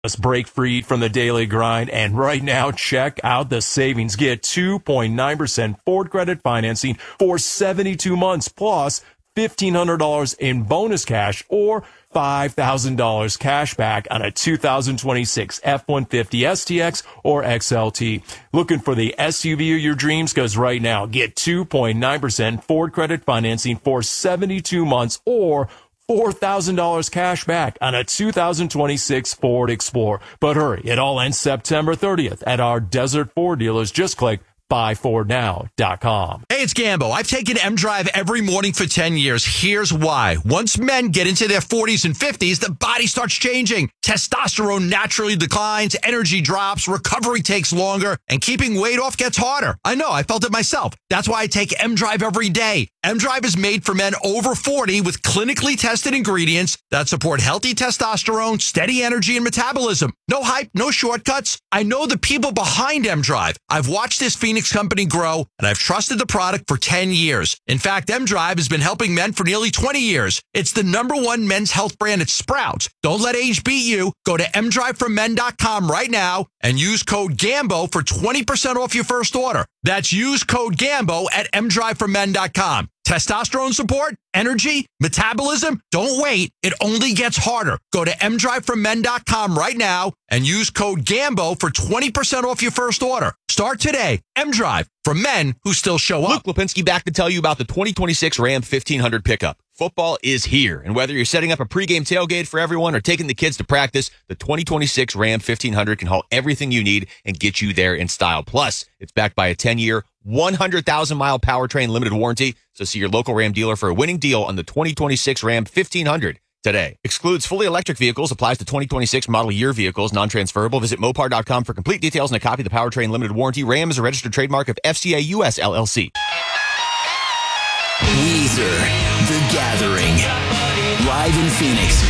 Let's break free from the daily grind, and right now, check out the savings. Get 2.9% Ford credit financing for 72 months, plus $1,500 in bonus cash or $5,000 cash back on a 2026 F-150 STX or XLT. Looking for the SUV of your dreams? Because right now, get 2.9% Ford credit financing for 72 months or $4,000 cash back on a 2026 Ford Explorer. But hurry, it all ends September 30th at our Desert Ford dealers. Just click buyfordnow.com. Hey, it's Gambo. I've taken M-Drive every morning for 10 years. Here's why. Once men get into their 40s and 50s, the body starts changing. Testosterone naturally declines, energy drops, recovery takes longer, and keeping weight off gets harder. I know, I felt it myself. That's why I take M-Drive every day. M-Drive is made for men over 40 with clinically tested ingredients that support healthy testosterone, steady energy, and metabolism. No hype, no shortcuts. I know the people behind M-Drive. I've watched this Phoenix company grow, and I've trusted the product for 10 years. In fact, M-Drive has been helping men for nearly 20 years. It's the #1 men's health brand at Sprouts. Don't let age beat you. Go to mdriveformen.com right now and use code GAMBO for 20% off your first order. That's use code GAMBO at mdriveformen.com. Testosterone support, energy, metabolism. Don't wait. It only gets harder. Go to mdriveformen.com right now and use code GAMBO for 20% off your first order. Start today. M-Drive, for men who still show up. Luke Lipinski back to tell you about the 2026 Ram 1500 pickup. Football is here, and whether you're setting up a pregame tailgate for everyone or taking the kids to practice, the 2026 Ram 1500 can haul everything you need and get you there in style. Plus, it's backed by a 10-year, 100,000-mile powertrain limited warranty, so see your local Ram dealer for a winning deal on the 2026 Ram 1500 today. Excludes fully electric vehicles, applies to 2026 model year vehicles, non-transferable. Visit Mopar.com for complete details and a copy of the powertrain limited warranty. Ram is a registered trademark of FCA US LLC. Weezer, The Gathering, live in Phoenix.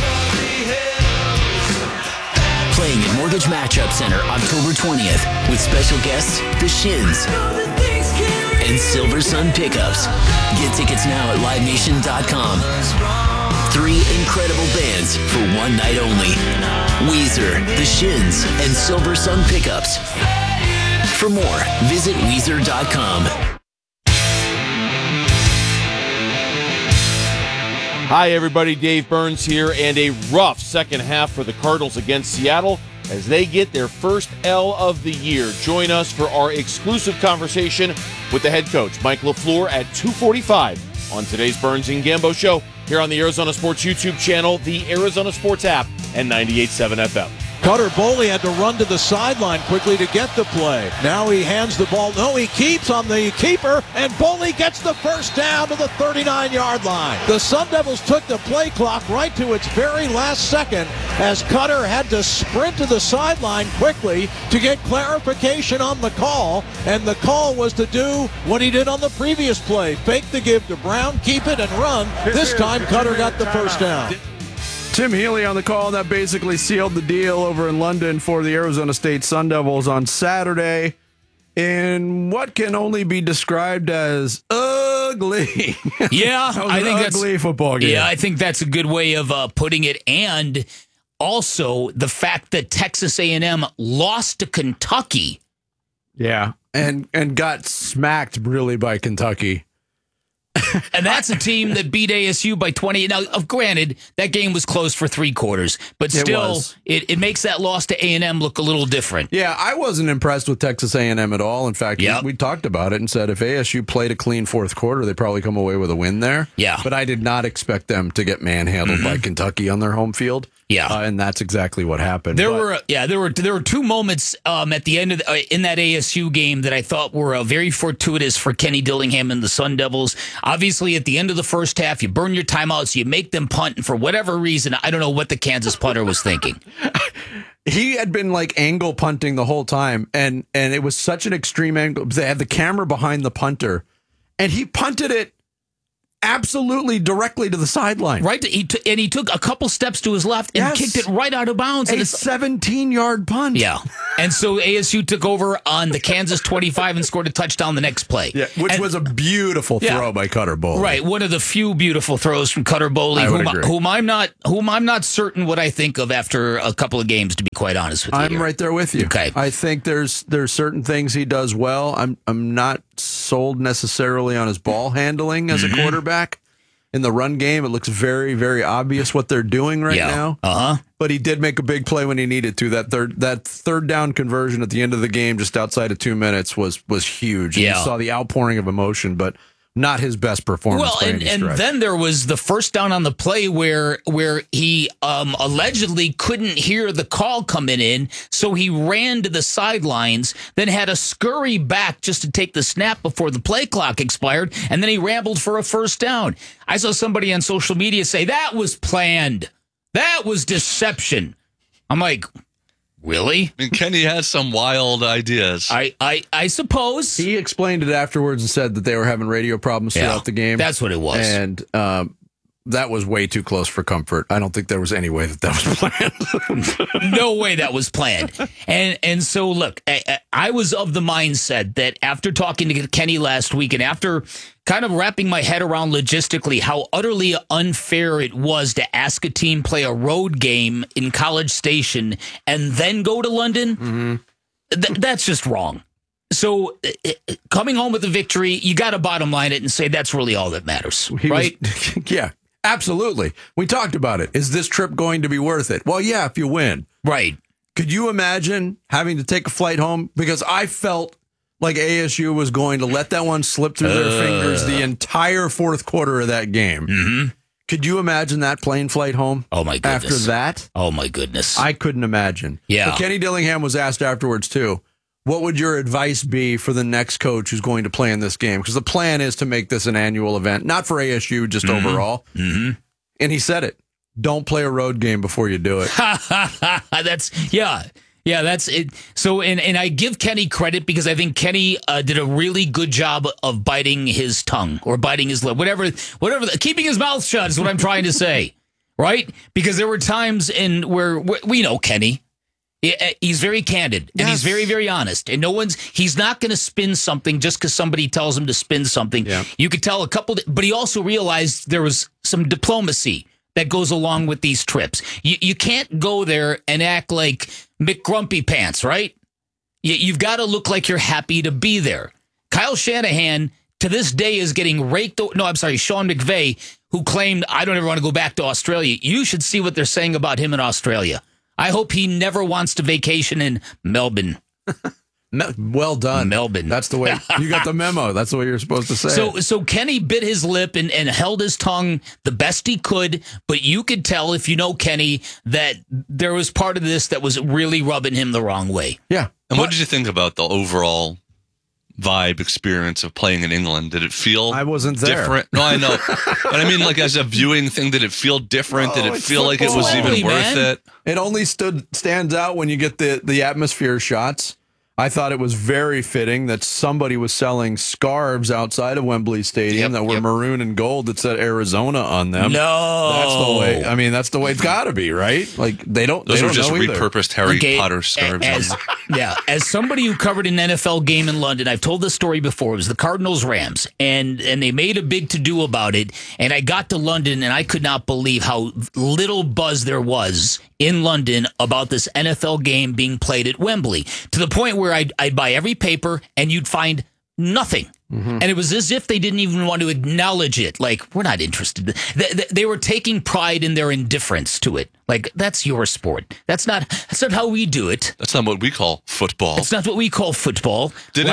Playing at Mortgage Matchup Center October 20th with special guests, The Shins and Silver Sun Pickups. Get tickets now at livenation.com. 3 incredible bands for one night only. Weezer, The Shins, and Silver Sun Pickups. For more, visit Weezer.com. Hi, everybody. Dave Burns here, and a rough second half for the Cardinals against Seattle as they get their first L of the year. Join us for our exclusive conversation with the head coach, Mike LaFleur, at 2:45 on today's Burns and Gambo show here on the Arizona Sports YouTube channel, the Arizona Sports app, and 98.7 FM. Cutter Boley had to run to the sideline quickly to get the play. Now he hands the ball. No, he keeps on the keeper, and Boley gets the first down to the 39-yard line. The Sun Devils took the play clock right to its very last second as Cutter had to sprint to the sideline quickly to get clarification on the call, and the call was to do what he did on the previous play. Fake the give to Brown, keep it, and run. This time, Cutter got the first down. Tim Healy on the call. That basically sealed the deal over in London for the Arizona State Sun Devils on Saturday in what can only be described as ugly. Yeah, I think that's ugly football game. Yeah, I think that's a good way of putting it. And also the fact that Texas A&M lost to Kentucky. Yeah, and got smacked really by Kentucky. And that's a team that beat ASU by 20. Now, granted, that game was close for 3 quarters, but still, it makes that loss to A&M look a little different. Yeah, I wasn't impressed with Texas A&M at all. In fact, we talked about it and said if ASU played a clean fourth quarter, they probably come away with a win there. Yeah. But I did not expect them to get manhandled by Kentucky on their home field. Yeah, and that's exactly what happened. There were 2 moments at the end of in that ASU game that I thought were very fortuitous for Kenny Dillingham and the Sun Devils. Obviously, at the end of the first half, you burn your timeouts, you make them punt, and for whatever reason, I don't know what the Kansas punter was thinking. He had been like angle punting the whole time, and it was such an extreme angle. They had the camera behind the punter, and he punted it absolutely directly to the sideline. Right, and he took a couple steps to his left and kicked it right out of bounds. A And 17-yard punt. yeah, and so ASU took over on the Kansas 25 and scored a touchdown the next play. Yeah, which And- was a beautiful throw by Cutter Bowley. Right, one of the few beautiful throws from Cutter Bowley, I would agree. whom I'm not certain what I think of after a couple of games. To be quite honest with you, I'm here. right there with you. Okay. I think there's certain things he does well. I'm not sold necessarily on his ball handling as a quarterback. In the run game, it looks very, very obvious what they're doing right now. But he did make a big play when he needed to. That third down conversion at the end of the game, just outside of 2 minutes, was huge. And Yeah. you saw the outpouring of emotion, but not his best performance. Well, by and any stretch. then there was the first down on the play where he allegedly couldn't hear the call coming in, so he ran to the sidelines, then had to scurry back just to take the snap before the play clock expired, and then he rambled for a first down. I saw somebody on social media say that was planned. That was deception. I'm like, really? I mean, Kenny has some wild ideas. I suppose. He explained it afterwards and said that they were having radio problems throughout the game. That's what it was. And that was way too close for comfort. I don't think there was any way that was planned. No way that was planned. And so, look, I was of the mindset that after talking to Kenny last week and after kind of wrapping my head around logistically how utterly unfair it was to ask a team play a road game in College Station and then go to London, that's just wrong. So coming home with a victory, you got to bottom line it and say that's really all that matters, right? Yeah, absolutely. We talked about it. Is this trip going to be worth it? Well, yeah, if you win. Right. Could you imagine having to take a flight home? Because I felt like ASU was going to let that one slip through their fingers the entire fourth quarter of that game. Mm-hmm. Could you imagine that plane flight home? Oh, my goodness. After that? Oh, my goodness. I couldn't imagine. Yeah. But Kenny Dillingham was asked afterwards, too. What would your advice be for the next coach who's going to play in this game? Because the plan is to make this an annual event, not for ASU, just overall. Mm-hmm. And he said it. Don't play a road game before you do it. That's it. So, and I give Kenny credit because I think Kenny did a really good job of biting his tongue or biting his lip, whatever, keeping his mouth shut is what I'm trying to say, right? Because there were times where we know Kenny. He's very candid and he's very, very honest. And he's not going to spin something just because somebody tells him to spin something. Yeah. You could tell but he also realized there was some diplomacy that goes along with these trips. You can't go there and act like McGrumpy Pants, right? You've got to look like you're happy to be there. Kyle Shanahan, to this day, is getting raked. No, I'm sorry, Sean McVay, who claimed, I don't ever want to go back to Australia. You should see what they're saying about him in Australia. I hope he never wants to vacation in Melbourne. Well done. Melbourne. That's the way. You got the memo. That's the way you're supposed to say it. So Kenny bit his lip and held his tongue the best he could, but you could tell, if you know Kenny, that there was part of this that was really rubbing him the wrong way. Yeah. And what did you think about the overall vibe experience of playing in England? Did it feel I wasn't there. different? No, I know. But I mean, like, as a viewing thing, did it feel different? Did it feel like it was even worth it? It only stands out when you get the atmosphere shots. I thought it was very fitting that somebody was selling scarves outside of Wembley Stadium that were maroon and gold that said Arizona on them. No. That's the way. I mean, that's the way it's got to be, right? Like, they don't. Those they were don't just know either. repurposed Harry Potter scarves. As somebody who covered an NFL game in London, I've told this story before. It was the Cardinals-Rams, and they made a big to-do about it. And I got to London, and I could not believe how little buzz there was in London about this NFL game being played at Wembley, to the point where I'd buy every paper, and you'd find nothing. Mm-hmm. And it was as if they didn't even want to acknowledge it. Like, we're not interested. They were taking pride in their indifference to it. Like, that's your sport. That's not how we do it. That's not what we call football. It's not what we call football.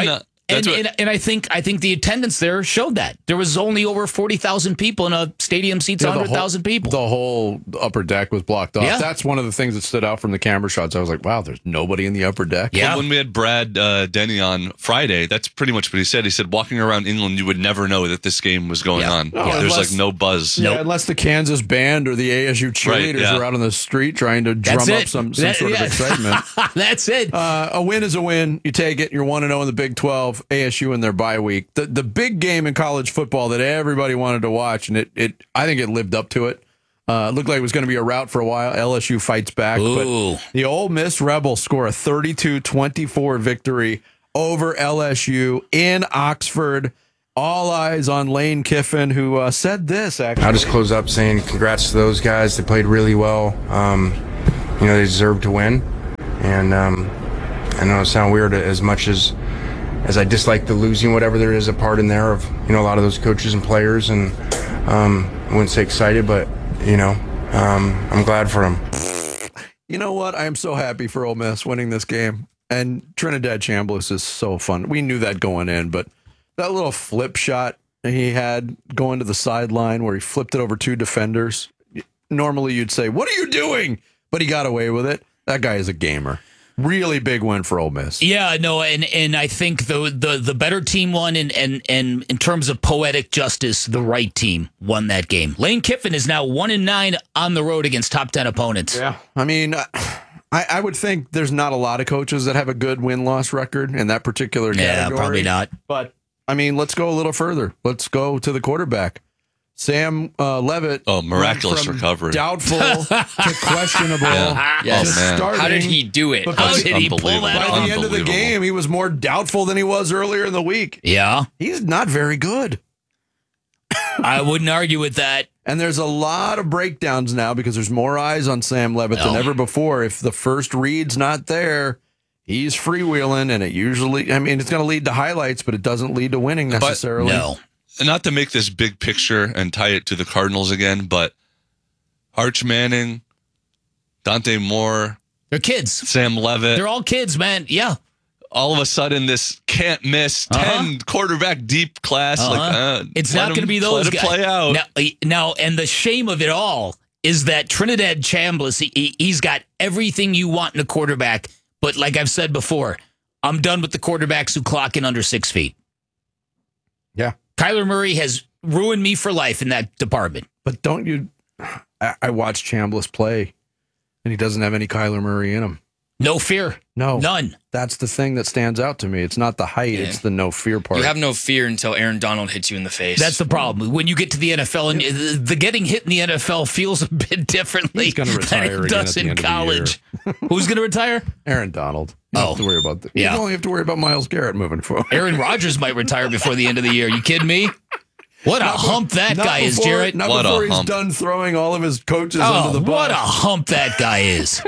And I think the attendance there showed that. There was only over 40,000 people in a stadium seats 100,000 people. The whole upper deck was blocked off. Yeah. That's one of the things that stood out from the camera shots. I was like, wow, there's nobody in the upper deck. Yeah. Well, when we had Brad Denny on Friday, that's pretty much what he said. He said, walking around England, you would never know that this game was going on. There's like no buzz. Yeah, unless the Kansas band or the ASU cheerleaders are out on the street trying to drum up some sort of excitement. That's it. A win is a win. You take it. You're 1-0 in the Big 12. ASU in their bye week. The big game in college football that everybody wanted to watch, and I think it lived up to it. It looked like it was going to be a rout for a while. LSU fights back. Ooh. But the Ole Miss Rebels score a 32-24 victory over LSU in Oxford. All eyes on Lane Kiffin, who said this, actually. I'll just close up saying congrats to those guys. They played really well. They deserve to win. And I know it sounds weird, as much as I dislike the losing, whatever there is a part in there of, a lot of those coaches and players. And I wouldn't say excited, but, I'm glad for them. You know what? I am so happy for Ole Miss winning this game. And Trinidad Chambliss is so fun. We knew that going in, but that little flip shot he had going to the sideline where he flipped it over 2 defenders. Normally you'd say, what are you doing? But he got away with it. That guy is a gamer. Really big win for Ole Miss. Yeah, no, and I think the better team won, and in terms of poetic justice, the right team won that game. Lane Kiffin is now 1-9 on the road against top 10 opponents. Yeah, I mean, I would think there's not a lot of coaches that have a good win-loss record in that particular category. Yeah, probably not. But I mean, let's go a little further. Let's go to the quarterback. Sam Levitt. Oh, miraculous recovery. Doubtful to questionable. Yeah. Yes. Oh, man. How did he do it? How did he pull that By off? the end of the game, he was more doubtful than he was earlier in the week. Yeah. He's not very good. I wouldn't argue with that. And there's a lot of breakdowns now because there's more eyes on Sam Levitt than ever before. If the first read's not there, he's freewheeling, and it's going to lead to highlights, but it doesn't lead to winning necessarily. No. Not to make this big picture and tie it to the Cardinals again, but Arch Manning, Dante Moore, they're kids. Sam Levitt. They're all kids, man. Yeah. All of a sudden, this can't miss 10 quarterback deep class. It's not going to be those guys. Play out. Now, and the shame of it all is that Trinidad Chambliss, he's got everything you want in a quarterback. But like I've said before, I'm done with the quarterbacks who clock in under 6 feet. Yeah. Kyler Murray has ruined me for life in that department. But don't you... I watched Chambliss play, and he doesn't have any Kyler Murray in him. No fear. No. None. That's the thing that stands out to me. It's not the height, it's the no fear part. You have no fear until Aaron Donald hits you in the face. That's the problem. When you get to the NFL, and the getting hit in the NFL feels a bit differently than it does in college. Who's going to retire? Aaron Donald. You don't have to worry about that. You only have to worry about Myles Garrett moving forward. Aaron Rodgers might retire before the end of the year. You kidding me? What a hump that guy is, Jarrett. Not before he's done throwing all of his coaches under the bus. What a hump that guy is.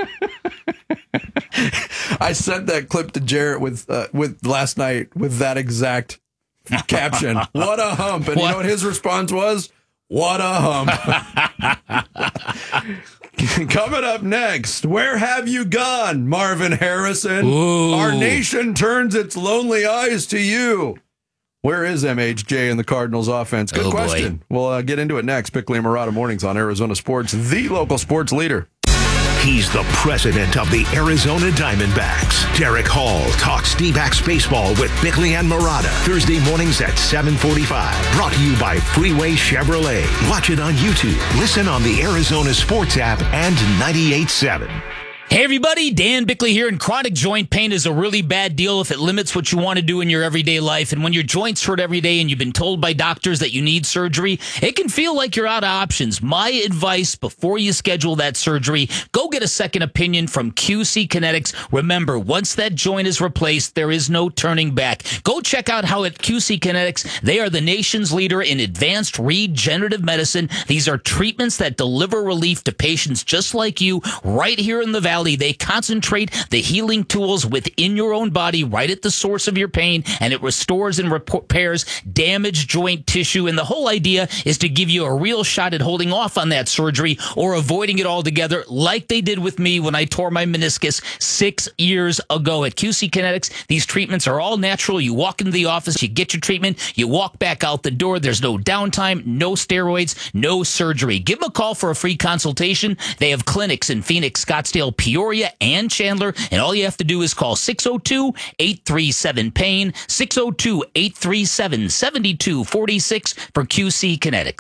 I sent that clip to Jarrett with last night with that exact caption. What a hump. And you know what his response was? What a hump. Coming up next, where have you gone, Marvin Harrison? Ooh. Our nation turns its lonely eyes to you. Where is MHJ in the Cardinals offense? Good question. We'll get into it next. Bickley and Murata Mornings on Arizona Sports, the local sports leader. He's the president of the Arizona Diamondbacks. Derek Hall talks D-backs baseball with Bickley and Murata. Thursday mornings at 7:45. Brought to you by Freeway Chevrolet. Watch it on YouTube. Listen on the Arizona Sports app and 98.7. Hey everybody, Dan Bickley here, and chronic joint pain is a really bad deal if it limits what you want to do in your everyday life. And when your joints hurt every day and you've been told by doctors that you need surgery, it can feel like you're out of options. My advice before you schedule that surgery, go get a second opinion from QC Kinetics. Remember, once that joint is replaced, there is no turning back. Go check out how at QC Kinetics, they are the nation's leader in advanced regenerative medicine. These are treatments that deliver relief to patients just like you right here in the Valley. They concentrate the healing tools within your own body right at the source of your pain, and it restores and repairs damaged joint tissue. And the whole idea is to give you a real shot at holding off on that surgery or avoiding it altogether, like they did with me when I tore my meniscus 6 years ago. At QC Kinetics, these treatments are all natural. You walk into the office, you get your treatment, you walk back out the door. There's no downtime, no steroids, no surgery. Give them a call for a free consultation. They have clinics in Phoenix, Scottsdale, Peoria, and Chandler, and all you have to do is call 602-837-PAIN, 602-837-7246 for QC Kinetics.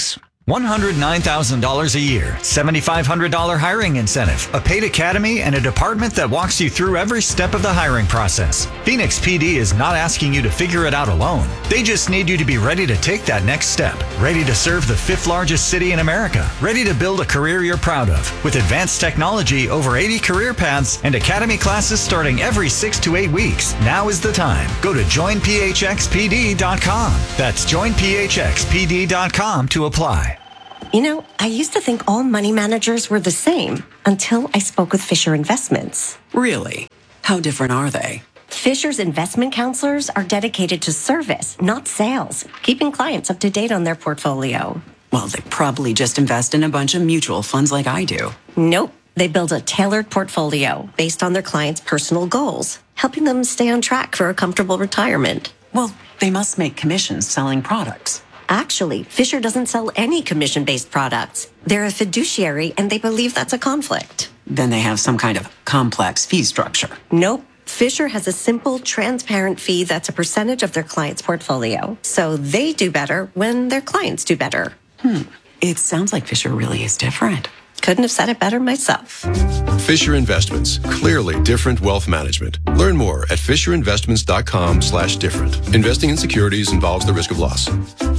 $109,000 a year, $7,500 hiring incentive, a paid academy, and a department that walks you through every step of the hiring process. Phoenix PD is not asking you to figure it out alone. They just need you to be ready to take that next step, ready to serve the 5th largest city in America, ready to build a career you're proud of. With advanced technology, over 80 career paths, and academy classes starting every 6 to 8 weeks, now is the time. Go to joinphxpd.com. That's joinphxpd.com to apply. You know, I used to think all money managers were the same until I spoke with Fisher Investments. Really? How different are they? Fisher's investment counselors are dedicated to service, not sales, keeping clients up to date on their portfolio. Well, they probably just invest in a bunch of mutual funds like I do. Nope. They build a tailored portfolio based on their clients' personal goals, helping them stay on track for a comfortable retirement. Well, they must make commissions selling products. Actually, Fisher doesn't sell any commission-based products. They're a fiduciary, and they believe that's a conflict. Then they have some kind of complex fee structure. Nope. Fisher has a simple, transparent fee that's a percentage of their client's portfolio. So they do better when their clients do better. It sounds like Fisher really is different. Couldn't have said it better myself. Fisher Investments. Clearly different wealth management. Learn more at fisherinvestments.com/different. Investing in securities involves the risk of loss.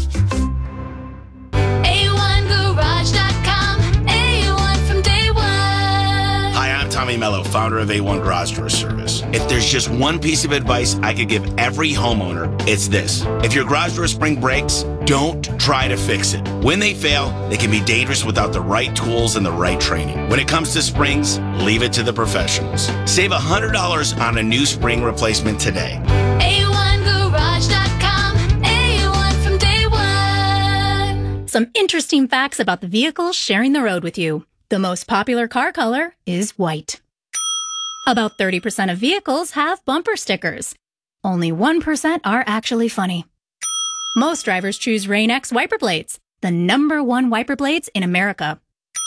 A1Garage.com. A1 from day one. Hi, I'm Tommy Mello, founder of A1 Garage Door Service. If there's just one piece of advice I could give every homeowner, it's this. If your garage door spring breaks, don't try to fix it. When they fail, they can be dangerous without the right tools and the right training. When it comes to springs, leave it to the professionals. Save $100 on a new spring replacement today. A1Garage.com. A1 from day one. Some interesting facts about the vehicles sharing the road with you. The most popular car color is white. About 30% of vehicles have bumper stickers. Only 1% are actually funny. Most drivers choose Rain-X wiper blades, the #1 wiper blades in America.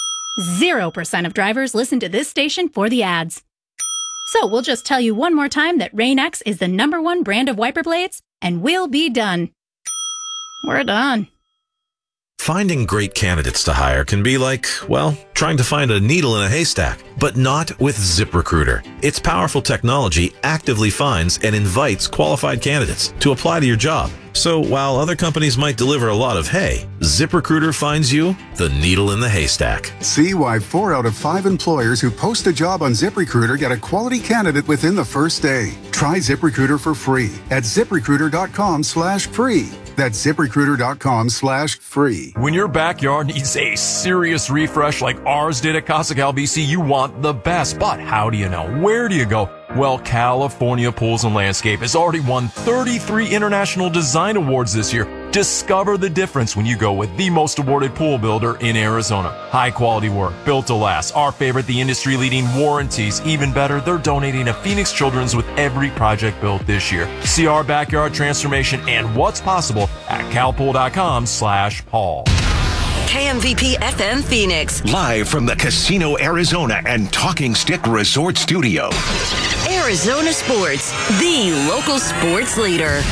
0% of drivers listen to this station for the ads. So we'll just tell you one more time that Rain-X is the #1 brand of wiper blades, and we'll be done. We're done. Finding great candidates to hire can be like, well, trying to find a needle in a haystack, but not with ZipRecruiter. Its powerful technology actively finds and invites qualified candidates to apply to your job. So while other companies might deliver a lot of hay, ZipRecruiter finds you the needle in the haystack. See why 4 out of 5 employers who post a job on ZipRecruiter get a quality candidate within the first day. Try ZipRecruiter for free at ZipRecruiter.com/free. That's ZipRecruiter.com/free. When your backyard needs a serious refresh like ours did at Casa Cal BC, you want the best. But how do you know? Where do you go? Well, California Pools and Landscape has already won 33 international design awards this year. Discover the difference when you go with the most awarded pool builder in Arizona. High quality work, built to last. Our favorite, the industry leading warranties. Even better, they're donating to Phoenix Children's with every project built this year. See our backyard transformation and what's possible at calpool.com/Paul. KMVP FM Phoenix. Live from the Casino Arizona and Talking Stick Resort Studio. Arizona Sports, the local sports leader.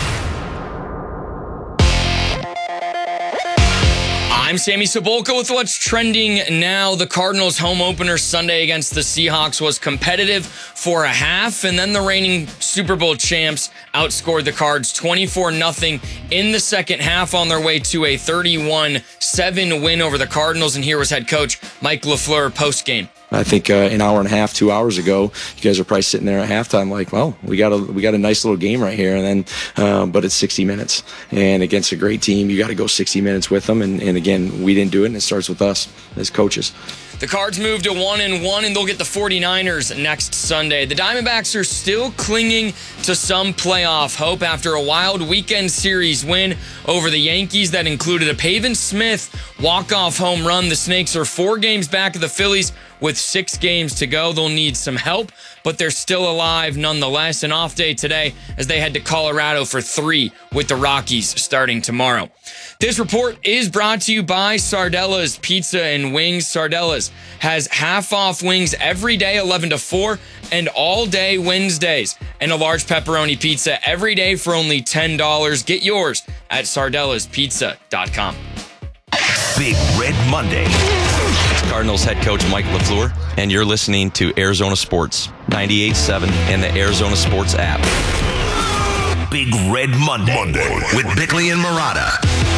I'm Sammy Cebulka with what's trending now. The Cardinals' home opener Sunday against the Seahawks was competitive for a half, and then the reigning Super Bowl champs outscored the Cards 24-0 in the second half on their way to a 31-7 win over the Cardinals. And here was head coach Mike LaFleur post-game. I think an hour and a half, 2 hours ago, you guys are probably sitting there at halftime like, well, we got a nice little game right here, and then, but it's 60 minutes, and against a great team, you got to go 60 minutes with them, and again, we didn't do it, and it starts with us as coaches. The Cards moved to 1-1, and they'll get the 49ers next Sunday. The Diamondbacks are still clinging to some playoff hope after a wild weekend series win over the Yankees that included a Pavin Smith walk-off home run. The Snakes are 4 games back of the Phillies with 6 games to go. They'll need some help, but they're still alive nonetheless. An off day today as they head to Colorado for 3 with the Rockies starting tomorrow. This report is brought to you by Sardella's Pizza and Wings. Sardella's has half-off wings every day, 11 to 4, and all-day Wednesdays. And a large pepperoni pizza every day for only $10. Get yours at sardellaspizza.com. Big Red Monday. Cardinals head coach Mike LaFleur, and you're listening to Arizona Sports 98.7 and the Arizona Sports app. Big Red Monday with Bickley and Murata.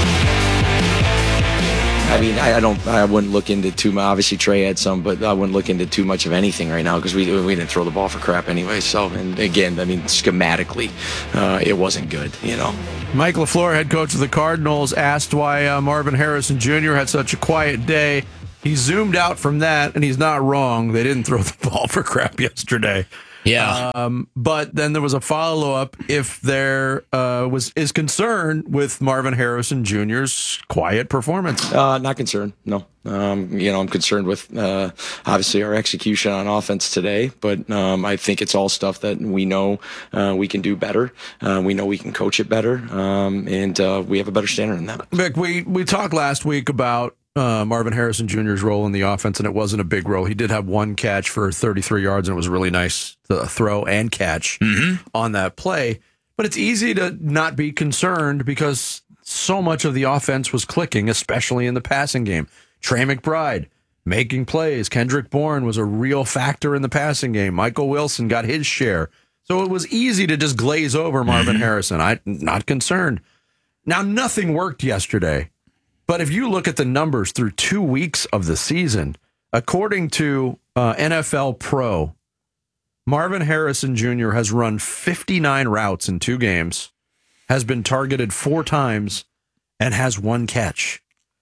I mean, I wouldn't look into too much. Obviously, Trey had some, but I wouldn't look into too much of anything right now because we didn't throw the ball for crap anyway. So, and again, I mean, schematically, it wasn't good, you know. Mike LaFleur, head coach of the Cardinals, asked why Marvin Harrison Jr. had such a quiet day. He zoomed out from that, and he's not wrong. They didn't throw the ball for crap yesterday. Yeah. But then there was a follow-up if there is concern with Marvin Harrison Jr.'s quiet performance. Not concerned, no. I'm concerned with obviously our execution on offense today, but I think it's all stuff that we know we can do better. We know we can coach it better, and we have a better standard in that. Vic, we talked last week about Marvin Harrison Jr.'s role in the offense, and it wasn't a big role. He did have one catch for 33 yards, and it was really nice to throw and catch on that play. But it's easy to not be concerned because so much of the offense was clicking, especially in the passing game. Trey McBride making plays. Kendrick Bourne was a real factor in the passing game. Michael Wilson got his share. So it was easy to just glaze over Marvin Harrison. I'm not concerned. Now, nothing worked yesterday. But if you look at the numbers through 2 weeks of the season, according to NFL Pro, Marvin Harrison Jr. has run 59 routes in 2 games, has been targeted 4 times, and has 1 catch.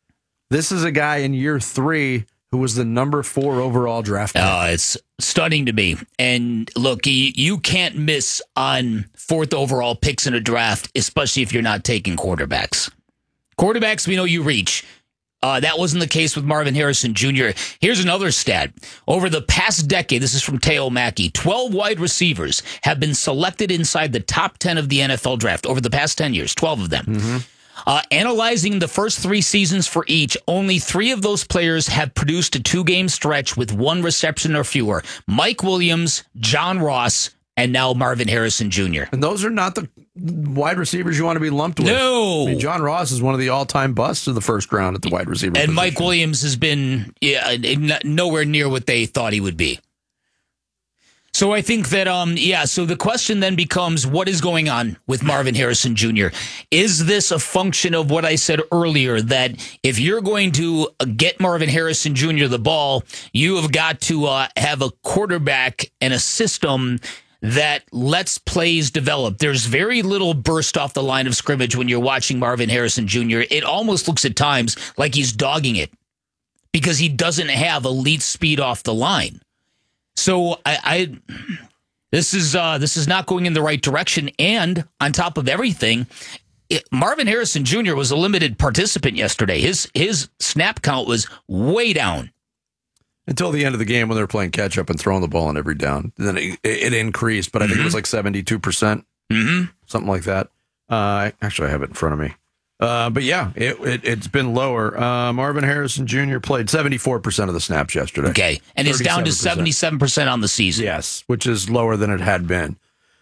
This is a guy in year 3 who was the number 4 overall draft pick. It's stunning to me. And look, you can't miss on 4th overall picks in a draft, especially if you're not taking quarterbacks. Quarterbacks, we know you reach. That wasn't the case with Marvin Harrison Jr. Here's another stat. Over the past decade, this is from Teo Mackey, 12 wide receivers have been selected inside the top 10 of the NFL draft over the past 10 years, 12 of them. Analyzing the first 3 seasons for each, only 3 of those players have produced a 2-game stretch with 1 reception or fewer. Mike Williams, John Ross, and now Marvin Harrison Jr. And those are not the wide receivers you want to be lumped with. No. I mean, John Ross is one of the all-time busts of the first round at the wide receiver position. Mike Williams has been nowhere near what they thought he would be. So I think that, so the question then becomes, what is going on with Marvin Harrison Jr.? Is this a function of what I said earlier, that if you're going to get Marvin Harrison Jr. the ball, you have got to have a quarterback and a system that lets plays develop. There's very little burst off the line of scrimmage when you're watching Marvin Harrison Jr. It almost looks at times like he's dogging it because he doesn't have elite speed off the line. So this is not going in the right direction. And on top of everything, Marvin Harrison Jr. was a limited participant yesterday. His snap count was way down. Until the end of the game when they were playing catch up and throwing the ball on every down. Then it increased, but I think it was like 72%, something like that. Actually, I have it in front of me. But yeah, it's been lower. Marvin Harrison Jr. played 74% of the snaps yesterday. Okay, and it's down to 77% on the season. Yes, which is lower than it had been.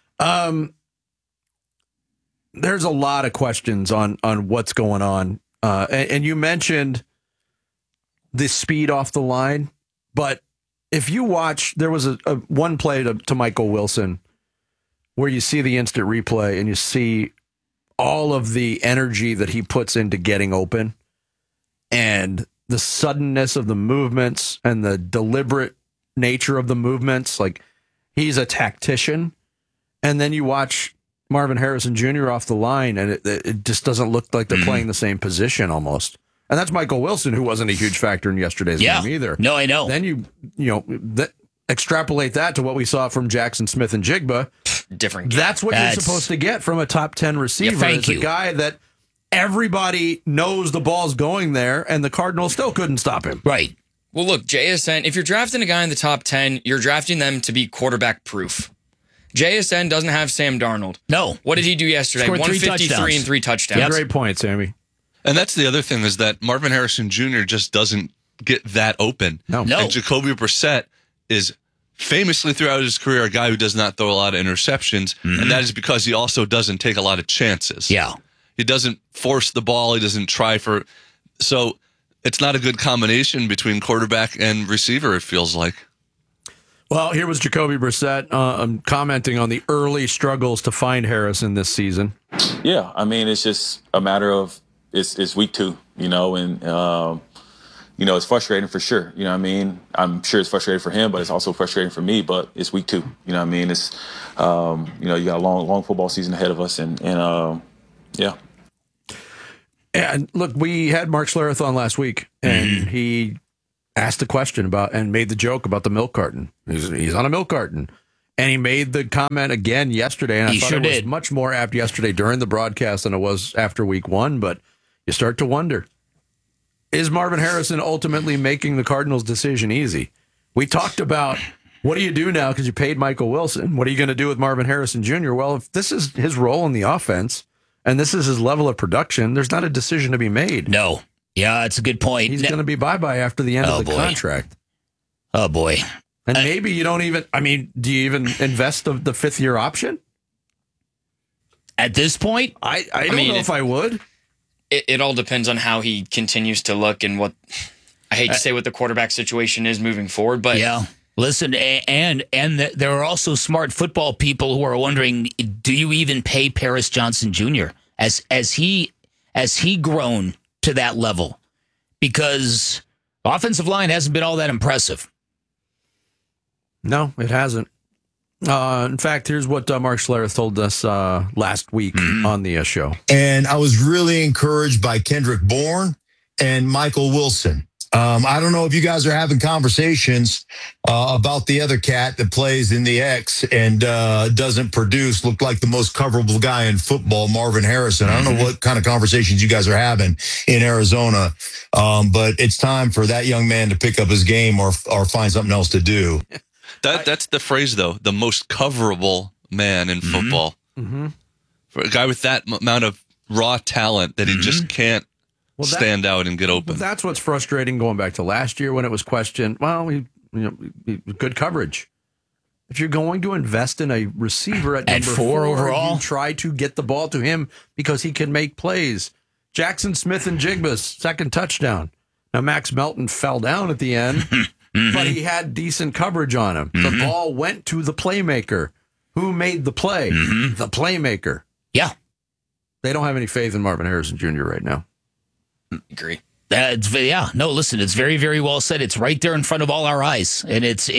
There's a lot of questions on what's going on. And you mentioned the speed off the line. But if you watch, there was a one play to Michael Wilson where you see the instant replay and you see all of the energy that he puts into getting open and the suddenness of the movements and the deliberate nature of the movements. Like, he's a tactician. And then you watch Marvin Harrison Jr. off the line and it just doesn't look like they're playing the same position almost. And that's Michael Wilson, who wasn't a huge factor in yesterday's game either. No, I know. Then extrapolate that to what we saw from Jackson Smith and Jigba. Different game. That's what you're supposed to get from a top 10 receiver. It's a guy that everybody knows the ball's going there, and the Cardinals still couldn't stop him. Right. Well, look, JSN, if you're drafting a guy in the top 10, you're drafting them to be quarterback proof. JSN doesn't have Sam Darnold. No. What did he do yesterday? Scored 153 and 3 touchdowns. Yeah, great point, Sammy. And that's the other thing, is that Marvin Harrison Jr. just doesn't get that open. No. And Jacoby Brissett is famously throughout his career a guy who does not throw a lot of interceptions, and that is because he also doesn't take a lot of chances. Yeah. He doesn't force the ball. He doesn't try for... So it's not a good combination between quarterback and receiver, it feels like. Well, here was Jacoby Brissett commenting on the early struggles to find Harrison this season. Yeah, I mean, it's just a matter of it's week 2, and it's frustrating for sure. You know what I mean? I'm sure it's frustrating for him, but it's also frustrating for me. But it's week 2. You know what I mean? It's you got a long football season ahead of us, and yeah. And look, we had Mark Schlereth on last week, and he asked a question about and made the joke about the milk carton. He's on a milk carton. And he made the comment again yesterday, and I thought it was much more apt yesterday during the broadcast than it was after week 1, but you start to wonder, is Marvin Harrison ultimately making the Cardinals' decision easy? We talked about, what do you do now because you paid Michael Wilson? What are you going to do with Marvin Harrison Jr.? Well, if this is his role in the offense, and this is his level of production, there's not a decision to be made. No. Yeah, that's a good point. He's going to be bye-bye after the end of the contract. Oh, boy. And maybe you don't even, do you even invest the fifth-year option? At this point? I don't know if I would. It all depends on how he continues to look and what, I hate to say what the quarterback situation is moving forward, but... Yeah. Listen, and there are also smart football people who are wondering, do you even pay Paris Johnson Jr. as he grown to that level? Because offensive line hasn't been all that impressive. No, it hasn't. In fact, here's what Mark Schlereth told us last week on the show. And I was really encouraged by Kendrick Bourne and Michael Wilson. I don't know if you guys are having conversations about the other cat that plays in the X and doesn't produce, looked like the most coverable guy in football, Marvin Harrison. I don't know what kind of conversations you guys are having in Arizona, but it's time for that young man to pick up his game or find something else to do. That's the phrase, though, the most coverable man in football. For a guy with that amount of raw talent that he just can't stand out and get open. Well, that's what's frustrating going back to last year when it was questioned. Well, good coverage. If you're going to invest in a receiver at number 4 overall, you try to get the ball to him because he can make plays. Jackson Smith and Jigba's second touchdown. Now, Max Melton fell down at the end, but he had decent coverage on him. The ball went to the playmaker. Who made the play? The playmaker. Yeah. They don't have any faith in Marvin Harrison Jr. right now. Agree. No, listen, it's very, very well said. It's right there in front of all our eyes, and it's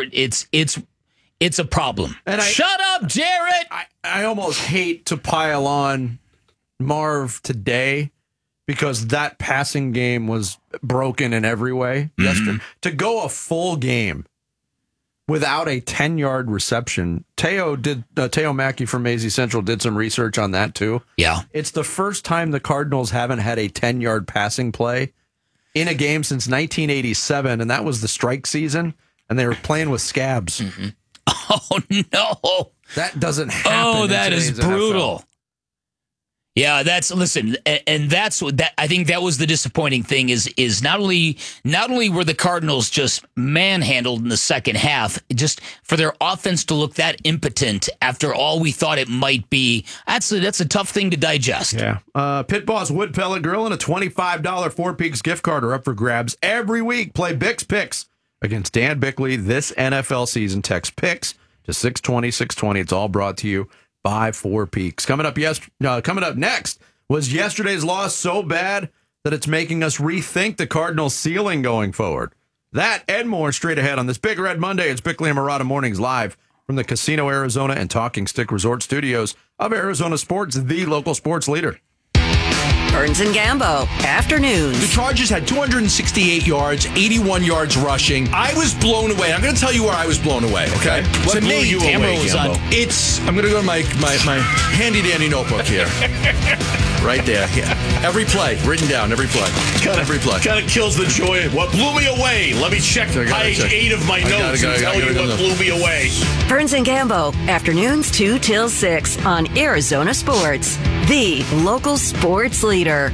a problem. And Shut up, Jarrett. I almost hate to pile on Marv today because that passing game was broken in every way yesterday. To go a full game without a 10-yard reception. Teo Mackey from AZ Central did some research on that too. Yeah. It's the first time the Cardinals haven't had a 10-yard passing play in a game since 1987, and that was the strike season, and they were playing with scabs. Oh, no. That doesn't happen. Oh, that is brutal. NFL. Yeah, listen, and that's what I think that was the disappointing thing is not only were the Cardinals just manhandled in the second half, just for their offense to look that impotent after all we thought it might be. That's a tough thing to digest. Yeah. Pit Boss Wood Pellet Grill and a $25 Four Peaks gift card are up for grabs every week. Play Bix Picks against Dan Bickley this NFL season. Text Picks to 620-620. It's all brought to you by Four Peaks. Coming up next, was yesterday's loss so bad that it's making us rethink the Cardinals' ceiling going forward? That and more straight ahead on this Big Red Monday. It's Bickley and Murata Mornings live from the Casino Arizona and Talking Stick Resort Studios of Arizona Sports, the local sports leader. Burns and Gambo, afternoons. The Chargers had 268 yards, 81 yards rushing. I was blown away. I'm going to tell you where I was blown away, okay? What blew you away, Gambo? I'm going to go to my handy-dandy notebook here. Right there. Yeah. Every play, written down, every play. Every play. Kind of kills the joy. What blew me away? Let me check page 8 of my notes and tell you what blew me away. Burns and Gambo, afternoons 2 till 6 on Arizona Sports, the local sports leader.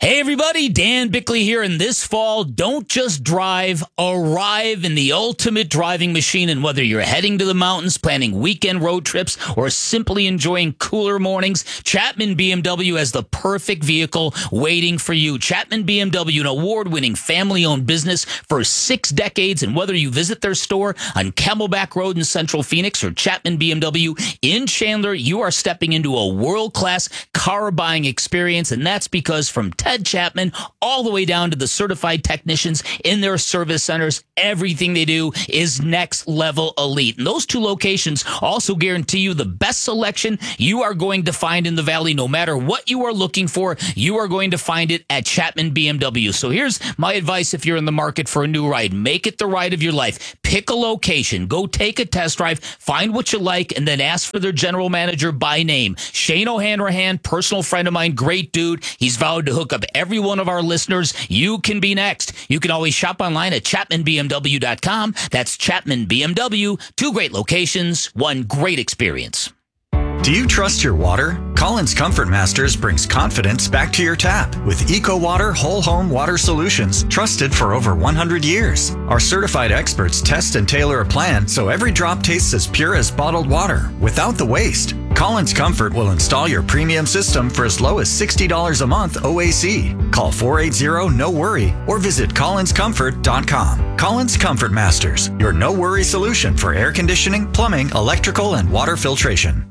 Hey everybody, Dan Bickley here, and this fall, don't just drive, arrive in the ultimate driving machine. And whether you're heading to the mountains, planning weekend road trips, or simply enjoying cooler mornings, Chapman BMW has the perfect vehicle waiting for you. Chapman BMW, an award-winning family-owned business for 6 decades, and whether you visit their store on Camelback Road in Central Phoenix or Chapman BMW in Chandler, you are stepping into a world-class car buying experience, and that's because from Ted Chapman all the way down to the certified technicians in their service centers, everything they do is next level elite. And those 2 locations also guarantee you the best selection you are going to find in the Valley. No matter what you are looking for, you are going to find it at Chapman BMW. So here's my advice if you're in the market for a new ride. Make it the ride of your life. Pick a location. Go take a test drive. Find what you like, and then ask for their general manager by name. Shane O'Hanrahan, personal friend of mine, great dude. He's vowed to hook up every one of our listeners. You can be next. You can always shop online at ChapmanBMW.com. That's Chapman BMW. 2 great locations, 1 great experience. Do you trust your water? Collins Comfort Masters brings confidence back to your tap with EcoWater Whole Home Water Solutions, trusted for over 100 years. Our certified experts test and tailor a plan so every drop tastes as pure as bottled water without the waste. Collins Comfort will install your premium system for as low as $60 a month OAC. Call 480-NO-WORRY or visit collinscomfort.com. Collins Comfort Masters, your no-worry solution for air conditioning, plumbing, electrical, and water filtration.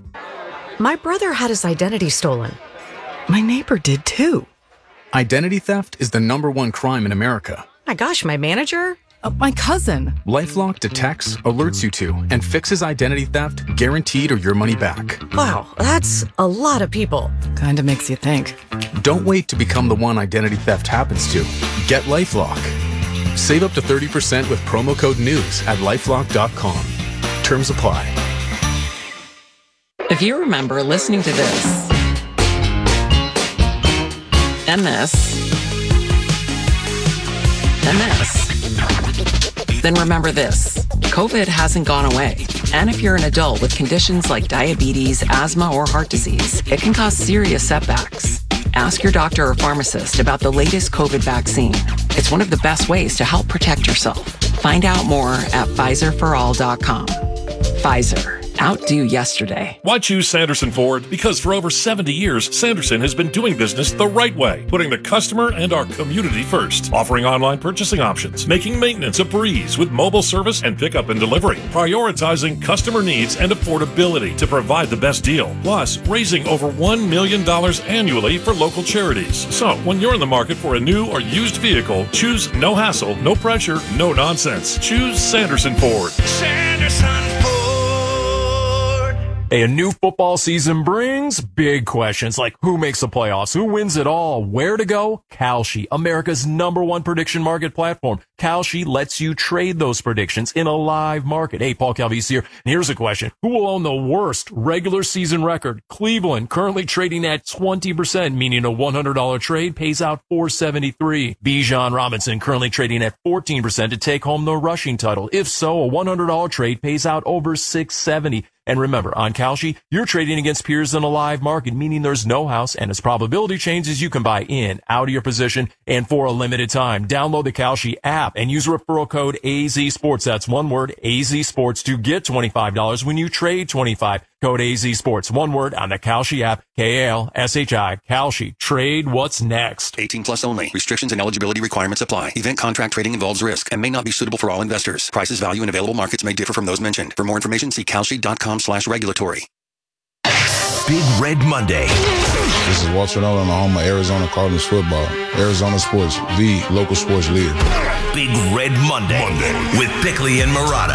My brother had his identity stolen. My neighbor did too. Identity theft is the #1 crime in America. My gosh, my manager? My cousin. LifeLock detects, alerts you to, and fixes identity theft guaranteed or your money back. Wow, that's a lot of people. Kinda makes you think. Don't wait to become the one identity theft happens to. Get LifeLock. Save up to 30% with promo code NEWS at LifeLock.com. Terms apply. If you remember listening to this, and this, and this, then remember this. COVID hasn't gone away. And if you're an adult with conditions like diabetes, asthma, or heart disease, it can cause serious setbacks. Ask your doctor or pharmacist about the latest COVID vaccine. It's one of the best ways to help protect yourself. Find out more at PfizerForAll.com. Pfizer. Outdo yesterday. Why choose Sanderson Ford? Because for over 70 years, Sanderson has been doing business the right way, putting the customer and our community first, offering online purchasing options, making maintenance a breeze with mobile service and pickup and delivery, prioritizing customer needs and affordability to provide the best deal, plus raising over $1 million annually for local charities. So when you're in the market for a new or used vehicle, choose no hassle, no pressure, no nonsense. Choose Sanderson Ford. Sanderson Ford. A new football season brings big questions like who makes the playoffs, who wins it all, where to go. Kalshi, America's #1 prediction market platform. Kalshi lets you trade those predictions in a live market. Hey, Paul Calvisi here. And here's a question. Who will own the worst regular season record? Cleveland, currently trading at 20%, meaning a $100 trade pays out $473. Bijan Robinson, currently trading at 14% to take home the rushing title. If so, a $100 trade pays out over $670. And remember, on Kalshi, you're trading against peers in a live market, meaning there's no house, and as probability changes, you can buy in, out of your position, and for a limited time. Download the Kalshi app and use referral code AZSports. That's one word, AZSports, to get $25 when you trade $25. Code AZSports, one word, on the Kalshi app, Kalshi. Kalshi. Trade what's next. 18 plus only. Restrictions and eligibility requirements apply. Event contract trading involves risk and may not be suitable for all investors. Prices, value, and available markets may differ from those mentioned. For more information, see Kalshi.com/regulatory. Big Red Monday. This is Walter Nolan, the home of Arizona Cardinals football. Arizona Sports, the local sports leader. Big Red Monday with Bickley and Murata.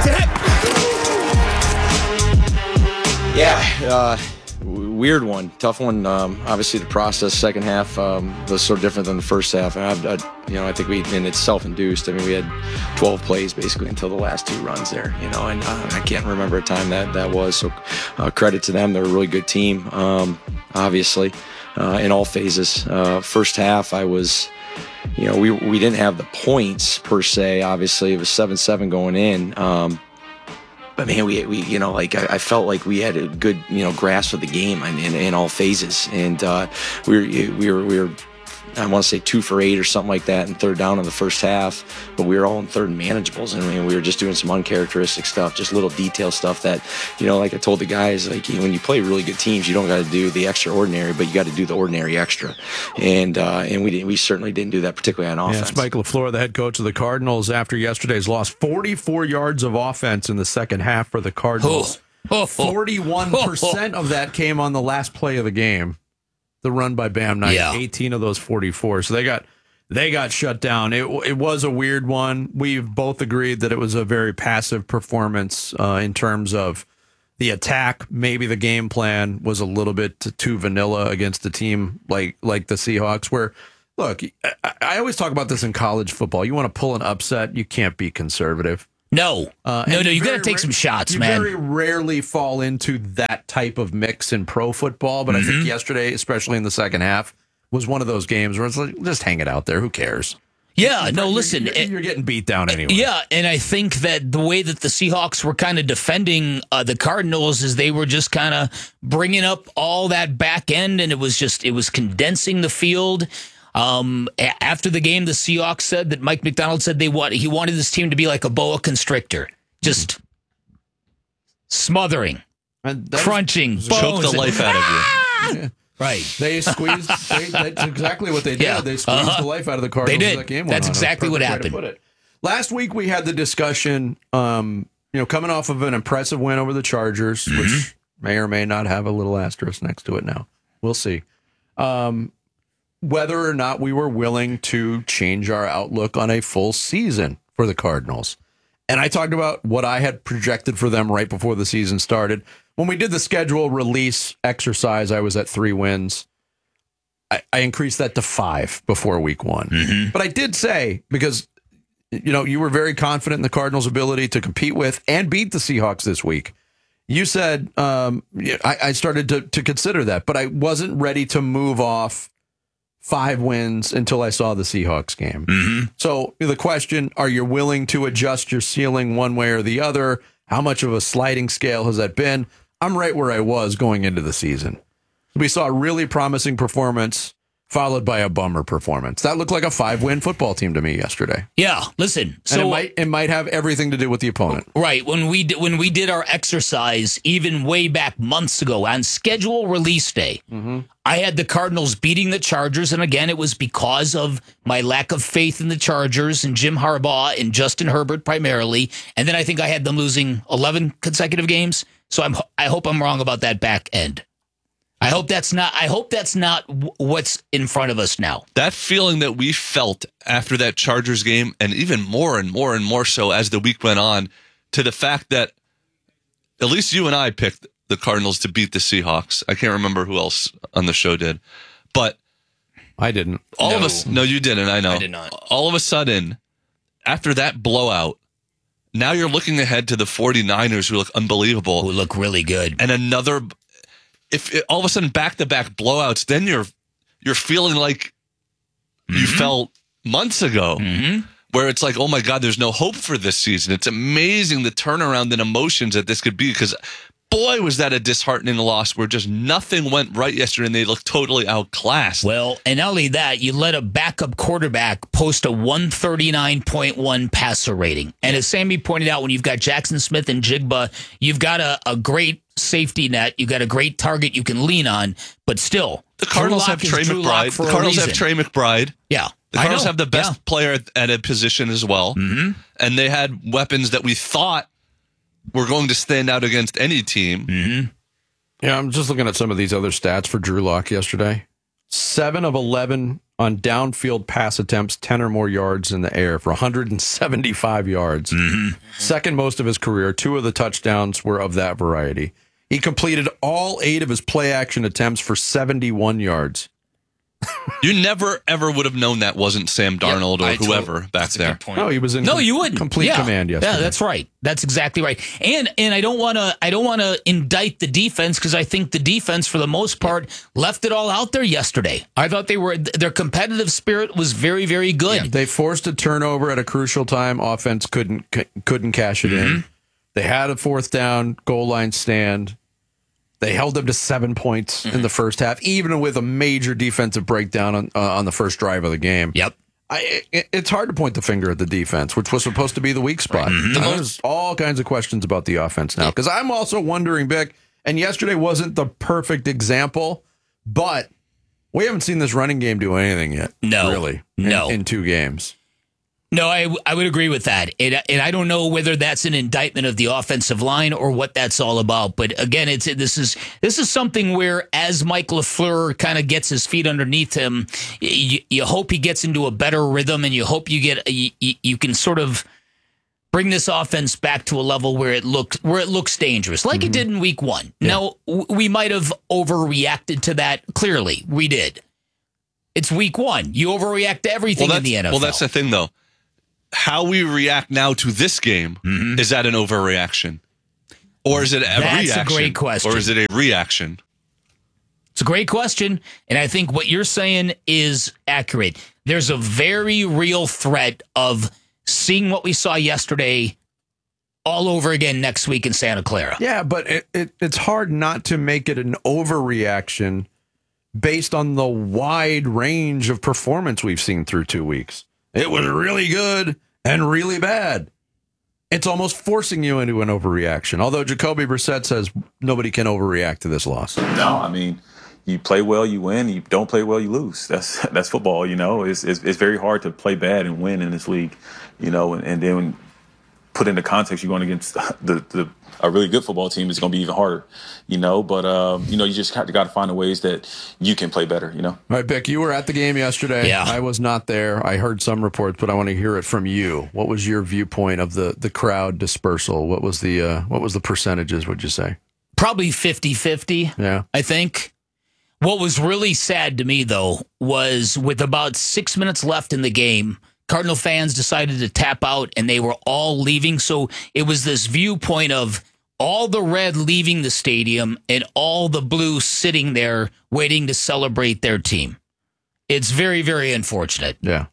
Yeah, weird one, tough one. Obviously, the process second half was so different than the first half. And I think it's self-induced. I mean, we had 12 plays basically until the last 2 runs there. And I can't remember a time that was. So, credit to them. They're a really good team. Obviously, in all phases. First half, I was. We didn't have the points per se. Obviously, it was 7-7 going in. But man, I felt like we had a good, grasp of the game in all phases, and we were I want to say 2 for 8 or something like that in third down in the first half, but we were all in third and manageables, and we were just doing some uncharacteristic stuff, just little detail stuff that, like I told the guys, like when you play really good teams, you don't got to do the extraordinary, but you got to do the ordinary extra, and we certainly didn't do that, particularly on offense. Yes, Mike LaFleur, the head coach of the Cardinals, after yesterday's loss, 44 yards of offense in the second half for the Cardinals. 41% of that came on the last play of the game. The run by Bam Knight, 18 of those 44. So they got shut down. It was a weird one. We've both agreed that it was a very passive performance in terms of the attack. Maybe the game plan was a little bit too vanilla against a team like the Seahawks, where, look, I always talk about this in college football. You want to pull an upset, you can't be conservative. No, you got to take some shots, man. You very rarely fall into that type of mix in pro football, but I think yesterday, especially in the second half, was one of those games where it's like, just hang it out there. Who cares? Yeah, no, listen. You're getting beat down anyway. Yeah, and I think that the way that the Seahawks were kind of defending the Cardinals is they were just kind of bringing up all that back end, and it was condensing the field. After the game, the Seahawks said that Mike McDonald said he wanted this team to be like a boa constrictor, just smothering, crunching, choke the life out of you. Right. They squeezed. That's exactly what they did. Yeah. They squeezed the life out of the Cardinals. They did. That game That's exactly what happened. Last week we had the discussion, coming off of an impressive win over the Chargers, which may or may not have a little asterisk next to it now. We'll see. Whether or not we were willing to change our outlook on a full season for the Cardinals. And I talked about what I had projected for them right before the season started. When we did the schedule release exercise, I was at 3 wins. I increased that to 5 before week 1. But I did say, because you were very confident in the Cardinals' ability to compete with and beat the Seahawks this week. You said I started to consider that, but I wasn't ready to move off 5 wins until I saw the Seahawks game. So the question, are you willing to adjust your ceiling one way or the other? How much of a sliding scale has that been? I'm right where I was going into the season. We saw a really promising performance followed by a bummer performance. That looked like a 5-win football team to me yesterday. Yeah, listen. So it might have everything to do with the opponent. Right. When we did our exercise, even way back months ago on schedule release day, I had the Cardinals beating the Chargers, and again, it was because of my lack of faith in the Chargers and Jim Harbaugh and Justin Herbert primarily. And then I think I had them losing 11 consecutive games. So I hope I'm wrong about that back end. I hope that's not what's in front of us now. That feeling that we felt after that Chargers game, and even more and more and more so as the week went on, to the fact that at least you and I picked the Cardinals to beat the Seahawks. I can't remember who else on the show did, but I didn't. All of us, no, you didn't. I know. I did not. All of a sudden, after that blowout, now you're looking ahead to the 49ers, who look unbelievable, who look really good, and another. If all of a sudden back-to-back blowouts, then you're feeling like you felt months ago, where it's like, oh my God, there's no hope for this season. It's amazing the turnaround in emotions that this could be, because boy, was that a disheartening loss where just nothing went right yesterday and they looked totally outclassed. Well, and not only that, you let a backup quarterback post a 139.1 passer rating. And as Sammy pointed out, when you've got Jackson Smith and Jigba, you've got a great safety net. You've got a great target you can lean on, but still. The Cardinals have Trey McBride. The Cardinals have Trey McBride. Yeah. The Cardinals have the best player at a position as well. And they had weapons that we thought were going to stand out against any team. Yeah, I'm just looking at some of these other stats for Drew Lock yesterday. 7 of 11 on downfield pass attempts, 10 or more yards in the air for 175 yards. Second most of his career. 2 of the touchdowns were of that variety. He completed all 8 of his play action attempts for 71 yards. You never, ever would have known that wasn't Sam Darnold or whoever back there. No, he was in you wouldn't. Complete command yesterday. Yeah, that's right. That's exactly right. And I don't want to indict the defense, because I think the defense for the most part left it all out there yesterday. I thought their competitive spirit was very, very good. Yeah, they forced a turnover at a crucial time. Offense couldn't cash it in. They had a 4th down goal line stand. They held them to 7 points in the first half, even with a major defensive breakdown on the first drive of the game. Yep. It's hard to point the finger at the defense, which was supposed to be the weak spot. There's all kinds of questions about the offense now. Because I'm also wondering, Bick, and yesterday wasn't the perfect example, but we haven't seen this running game do anything yet. No. Really. No. In 2 games. No, I would agree with that. And I don't know whether that's an indictment of the offensive line or what that's all about. But again, this is something where as Mike LaFleur kind of gets his feet underneath him, you hope he gets into a better rhythm, and you hope you can sort of bring this offense back to a level where it looks dangerous, like it did in week 1. Yeah. Now, we might have overreacted to that. Clearly, we did. It's week 1. You overreact to everything in the NFL. Well, that's the thing, though. How we react now to this game, is that an overreaction? Or is it a reaction? That's a great question. Or is it a reaction? It's a great question, and I think what you're saying is accurate. There's a very real threat of seeing what we saw yesterday all over again next week in Santa Clara. Yeah, but it's hard not to make it an overreaction based on the wide range of performance we've seen through 2 weeks. It was really good and really bad. It's almost forcing you into an overreaction, although Jacoby Brissett says nobody can overreact to this loss. No, I mean, you play well, you win. You don't play well, you lose. That's football, you know. It's very hard to play bad and win in this league, you know, and then put into context, you're going against a really good football team. It's going to be even harder, you know. But you know, you just got to find the ways that you can play better, you know. All right, Bick, you were at the game yesterday. Yeah. I was not there. I heard some reports, but I want to hear it from you. What was your viewpoint of the crowd dispersal? What was the percentages, would you say? Probably 50-50, yeah. I think. What was really sad to me, though, was with about 6 minutes left in the game, Cardinal fans decided to tap out, and they were all leaving. So it was this viewpoint of all the red leaving the stadium and all the blue sitting there waiting to celebrate their team. It's very, very unfortunate. Yeah.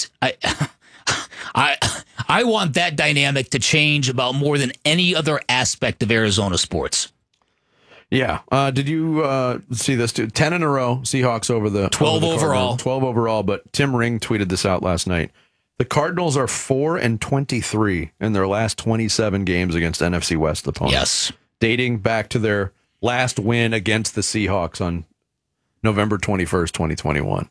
I want that dynamic to change about more than any other aspect of Arizona sports. Yeah. Did you see this, too? 10 in a row, Seahawks over the 12 overall. 12 overall, but Tim Ring tweeted this out last night. The Cardinals are 4-23 in their last 27 games against NFC West opponents. Yes. Dating back to their last win against the Seahawks on November 21st, 2021.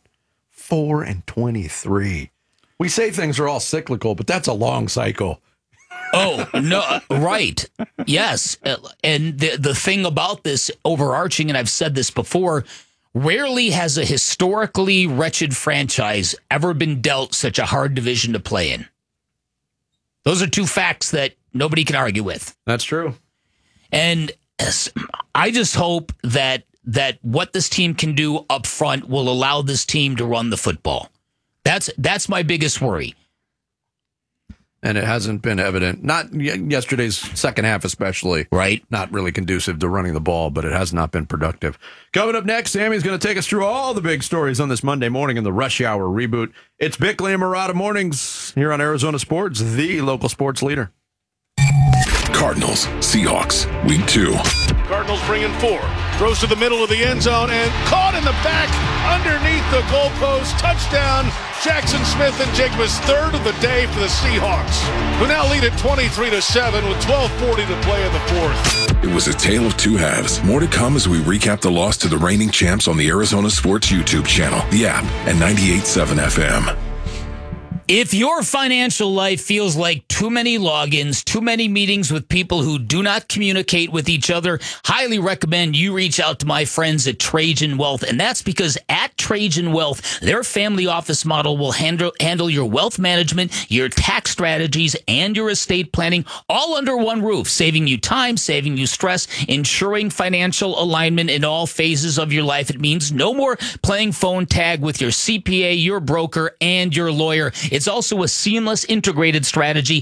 4-23. We say things are all cyclical, but that's a long cycle. Oh, no, right. Yes. And the thing about this overarching, and I've said this before, rarely has a historically wretched franchise ever been dealt such a hard division to play in. Those are 2 facts that nobody can argue with. That's true. And I just hope that what this team can do up front will allow this team to run the football. That's my biggest worry. And it hasn't been evident. Not yesterday's second half especially. Right. Not really conducive to running the ball, but it has not been productive. Coming up next, Sammy's going to take us through all the big stories on this Monday morning in the Rush Hour reboot. It's Bickley and Murata Mornings here on Arizona Sports, the local sports leader. Cardinals, Seahawks, Week 2. Cardinals bringing 4. Throws to the middle of the end zone and caught in the back underneath the goalpost. Touchdown, Jackson Smith and Jacobs, 3rd of the day for the Seahawks, who now lead at 23-7 with 12:40 to play in the 4th. It was a tale of 2 halves. More to come as we recap the loss to the reigning champs on the Arizona Sports YouTube channel, the app, and 98.7 FM. If your financial life feels like too many logins, too many meetings with people who do not communicate with each other, highly recommend you reach out to my friends at Trajan Wealth. And that's because at Trajan Wealth, their family office model will handle your wealth management, your tax strategies, and your estate planning all under one roof, saving you time, saving you stress, ensuring financial alignment in all phases of your life. It means no more playing phone tag with your CPA, your broker, and your lawyer. It's also a seamless, integrated strategy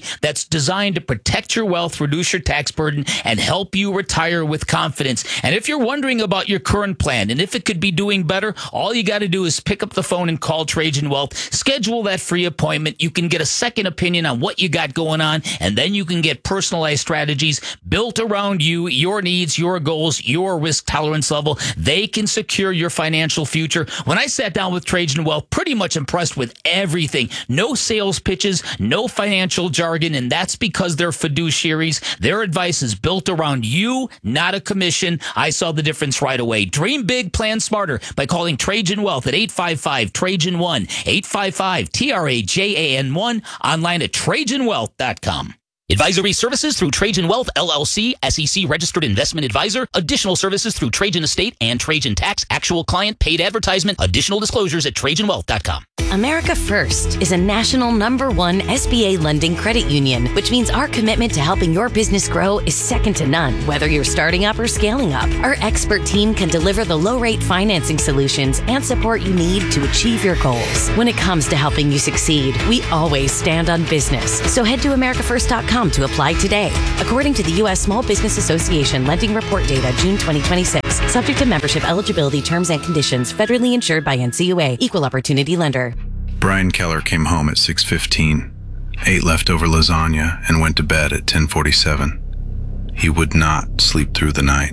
that's designed to protect your wealth, reduce your tax burden, and help you retire with confidence. And if you're wondering about your current plan and if it could be doing better, all you got to do is pick up the phone and call Trajan Wealth. Schedule that free appointment. You can get a second opinion on what you got going on, and then you can get personalized strategies built around you, your needs, your goals, your risk tolerance level. They can secure your financial future. When I sat down with Trajan Wealth, pretty much impressed with everything. No sales pitches, no financial jargon, and that's because they're fiduciaries. Their advice is built around you, not a commission. I saw the difference right away. Dream big, plan smarter by calling Trajan Wealth at 855-TRAJAN-1, 855-TRAJAN-1, online at TrajanWealth.com. Advisory services through Trajan Wealth, LLC, SEC registered investment advisor. Additional services through Trajan Estate and Trajan Tax. Actual client paid advertisement. Additional disclosures at TrajanWealth.com. America First is a national #1 SBA lending credit union, which means our commitment to helping your business grow is second to none. Whether you're starting up or scaling up, our expert team can deliver the low-rate financing solutions and support you need to achieve your goals. When it comes to helping you succeed, we always stand on business. So head to AmericaFirst.com to apply today. According to the U.S. Small Business Association Lending Report Data, June 2026, subject to membership eligibility terms and conditions, federally insured by NCUA, Equal Opportunity Lender. Brian Keller came home at 6:15, ate leftover lasagna, and went to bed at 10:47. He would not sleep through the night,